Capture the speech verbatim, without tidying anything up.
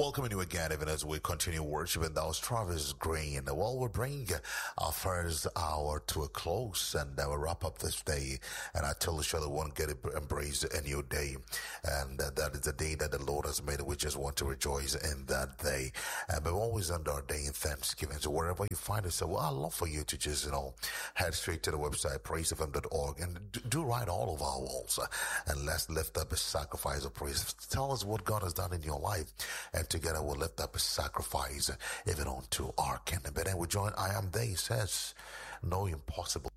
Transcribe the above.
Welcoming you again, even as we continue worshiping. That was Travis Green. Well, we bring our first hour to a close, and uh, we'll wrap up this day. And I tell you, surely won't get it, embrace a new day. And uh, that is the day that the Lord has made. We just want to rejoice in that day. Uh, but we're always under our day in Thanksgiving. So wherever you find yourself, well, I'd love for you to just, you know, head straight to the website, praise f m dot org, and do write all of our walls. Uh, and let's lift up a sacrifice of praise. Tell us what God has done in your life. And together we'll lift up a sacrifice, even unto our kingdom. But then we join I Am There. He says, no impossible